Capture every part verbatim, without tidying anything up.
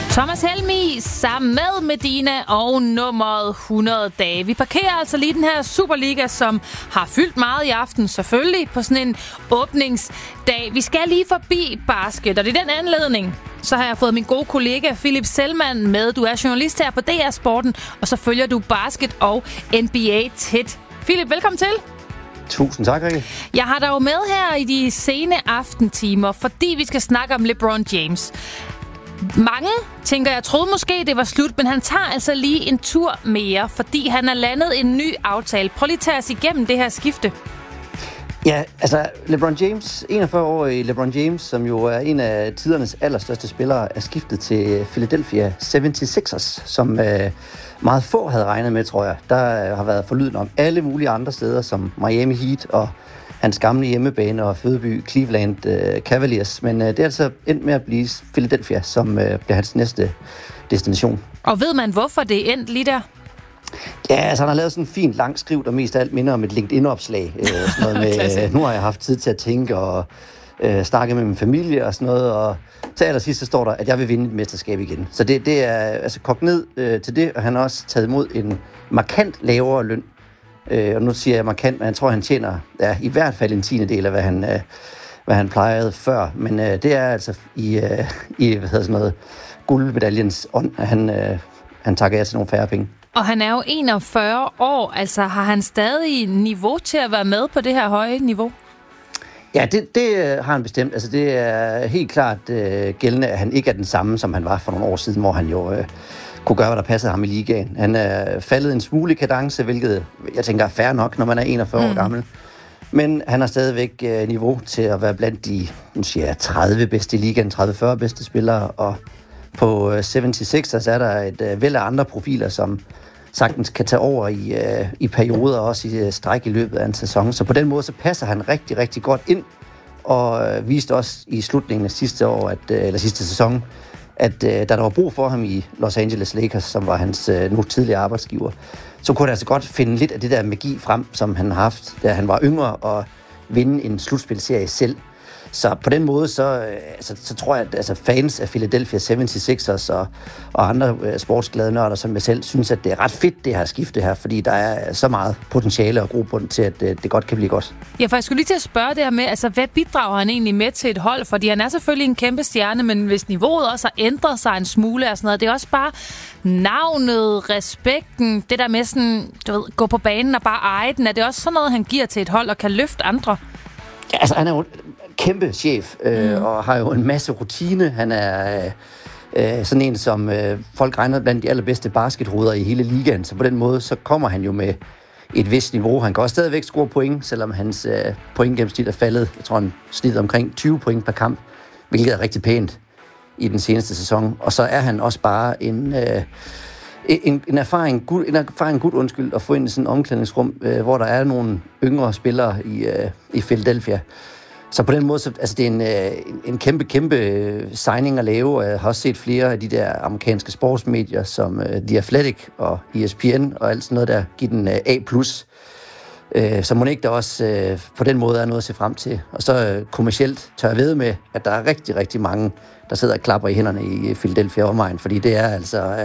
Thomas Helmig sammen med Medina og nummeret hundrede dage. Vi parkerer altså lige den her Superliga, som har fyldt meget i aften, selvfølgelig på sådan en åbningsdag. Vi skal lige forbi basket, og det er den anledning. Så har jeg fået min gode kollega Philip Selman med. Du er journalist her på D R Sporten, og så følger du basket og N B A tæt. Philip, velkommen til. Tusind tak, Rikke. Jeg har dig jo med her i de sene aftentimer, fordi vi skal snakke om LeBron James. Mange tænker, jeg troede måske, det var slut, men han tager altså lige en tur mere, fordi han har landet en ny aftale. Prøv lige at tage os igennem det her skifte. Ja, altså LeBron James, enogfyrre-årig LeBron James, som jo er en af tidernes allerstørste spillere, er skiftet til Philadelphia seventy-sixers, som øh, meget få havde regnet med, tror jeg. Der har været forlyden om alle mulige andre steder, som Miami Heat og hans gamle hjemmebane og fødeby Cleveland øh, Cavaliers. Men øh, det er altså endt med at blive Philadelphia, som øh, bliver hans næste destination. Og ved man, hvorfor det er endt lige der? Ja, altså han har lavet sådan en fint lang skriv, der mest af alt minder om et LinkedIn-opslag. Øh, sådan noget med, øh, nu har jeg haft tid til at tænke og øh, snakke med min familie og sådan noget. Og til allersidst så står der, at jeg vil vinde et mesterskab igen. Så det, det er altså kogt ned øh, til det, og han har også taget imod en markant lavere løn. Øh, og nu siger jeg markant, men jeg tror, han tjener ja, i hvert fald en tiende del af, hvad han, øh, hvad han plejede før. Men øh, det er altså i, øh, i hvad hedder sådan noget, guldmedaljens ånd, at han, øh, han takker jer til nogle færre penge. Og han er jo enogfyrre år, altså har han stadig niveau til at være med på det her høje niveau? Ja, det, det har han bestemt. Altså det er helt klart øh, gældende, at han ikke er den samme, som han var for nogle år siden, hvor han jo øh, kunne gøre, hvad der passede ham i ligaen. Han er faldet en smule kadence, hvilket jeg tænker er fair nok, når man er enogfyrre mm. år gammel. Men han har stadigvæk øh, niveau til at være blandt de nu siger jeg, tredive bedste i ligaen, tredive til fyrre bedste spillere, og på seventy-sixers er der et øh, væld af andre profiler, som sagtens kan tage over i, øh, i perioder, også i øh, stræk i løbet af en sæson. Så på den måde, så passer han rigtig, rigtig godt ind, og øh, viste også i slutningen af sidste år, at, øh, eller sidste sæson, at øh, da der var brug for ham i Los Angeles Lakers, som var hans øh, nu tidligere arbejdsgiver, så kunne han altså godt finde lidt af det der magi frem, som han har haft, da han var yngre, og vinde en slutspilserie selv. Så på den måde, så, altså, så tror jeg, at altså, fans af Philadelphia seventy-sixers og, og andre uh, sportsglade nørder som jeg selv, synes, at det er ret fedt, det her skifte her, fordi der er så meget potentiale og grobund til, at uh, det godt kan blive godt. Ja, for jeg skulle lige til at spørge det her med, altså, hvad bidrager han egentlig med til et hold? Fordi han er selvfølgelig en kæmpe stjerne, men hvis niveauet også har ændret sig en smule og sådan noget, det er også bare navnet, respekten, det der med sådan, du ved, gå på banen og bare eje den, er det også sådan noget, han giver til et hold og kan løfte andre? Ja, altså, han er jo kæmpe chef, øh, mm. og har jo en masse rutine. Han er øh, sådan en, som øh, folk regner blandt de allerbedste baskethoveder i hele ligaen, så på den måde, så kommer han jo med et vist niveau. Han kan også stadigvæk score point, selvom hans øh, pointgennemsnit er faldet. Jeg tror, han snittet omkring tyve point per kamp, hvilket er rigtig pænt i den seneste sæson. Og så er han også bare en... Øh, En, en erfaring, gud, en erfaring gud, undskyld, at få ind i sådan et omklædningsrum, øh, hvor der er nogle yngre spillere i, øh, i Philadelphia. Så på den måde, så, altså det er en, øh, en kæmpe, kæmpe signing at lave. Jeg har også set flere af de der amerikanske sportsmedier, som øh, The Athletic og E S P N og alt sådan noget, der giver den øh, A plus. Øh, så må ikke der også øh, på den måde er noget at se frem til. Og så øh, kommercielt tør jeg ved med, at der er rigtig, rigtig mange, der sidder og klapper i hænderne i Philadelphia omegn, fordi det er altså... Øh,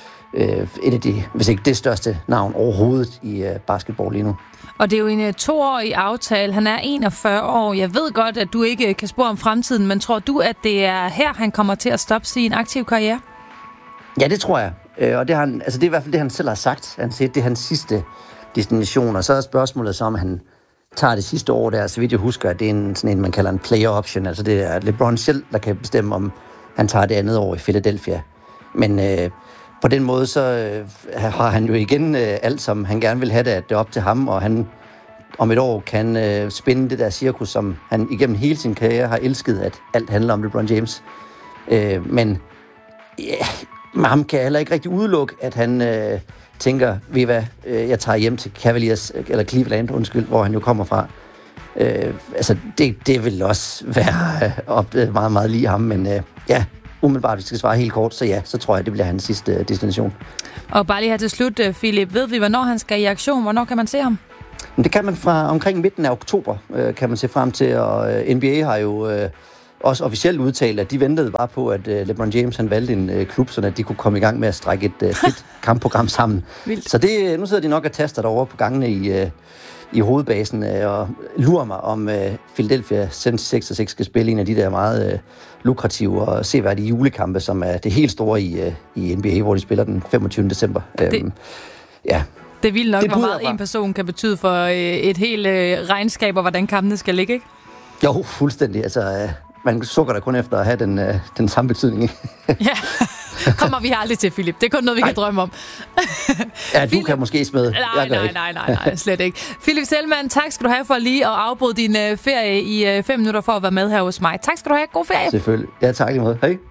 et af de, hvis ikke det største navn overhovedet i uh, basketball lige nu. Og det er jo en toårig aftale. Han er enogfyrre år. Jeg ved godt, at du ikke kan spå om fremtiden, men tror du, at det er her, han kommer til at stoppe sin aktive karriere? Ja, det tror jeg. Og det, har han, altså det er i hvert fald det, han selv har sagt. Han siger, det er hans sidste destination. Og så er spørgsmålet så, om han tager det sidste år der. Så vidt jeg husker, at det er en, sådan en, man kalder en player option. Altså det er LeBron selv, der kan bestemme, om han tager det andet år i Philadelphia. Men... Øh, På den måde, så øh, har han jo igen øh, alt, som han gerne vil have det, at det er op til ham, og han om et år kan øh, spænde det der cirkus, som han igennem hele sin karriere har elsket, at alt handler om LeBron James. Øh, men ja, ham kan jeg heller ikke rigtig udelukke, at han øh, tænker, ved I hvad, øh, jeg tager hjem til Cavaliers, eller Cleveland, undskyld, hvor han jo kommer fra. Øh, altså, det, det vil også være øh, op, øh, meget, meget lige ham, men øh, ja, umiddelbart, hvis vi skal svare helt kort, så ja, så tror jeg, det bliver hans sidste destination. Og bare lige her til slut, Philip, ved vi, hvornår han skal i aktion? Hvornår kan man se ham? Det kan man fra omkring midten af oktober, øh, kan man se frem til, og øh, N B A har jo øh, også officielt udtalt, at de ventede bare på, at uh, LeBron James han valgte en uh, klub, så at de kunne komme i gang med at strække et uh, fedt kampprogram sammen. Vildt. Så det, nu sidder de nok og taster derovre på gangene i, uh, i hovedbasen uh, og lurer mig, om uh, Philadelphia seventy-sixers skal spille en af de der meget uh, lukrative og seværdige julekampe, som er det helt store i, uh, i N B A, hvor de spiller den femogtyvende december. Det... Um, ja. Det er vildt nok, det hvor meget en person kan betyde for øh, et helt øh, regnskab, og hvordan kampene skal ligge, ikke? Jo, fuldstændig. Altså, øh, man sukker da kun efter at have den, øh, den samme betydning. Ja, kommer vi aldrig til, Philip. Det er kun noget, vi kan drømme om. Ja, du Philip... kan måske smide. Nej, nej, nej, nej, nej, slet ikke. Philip Selman, tak skal du have for lige at afbryde din øh, ferie i øh, fem minutter for at være med her hos mig. Tak skal du have. God ferie. Selvfølgelig. Ja, tak imod. Hej.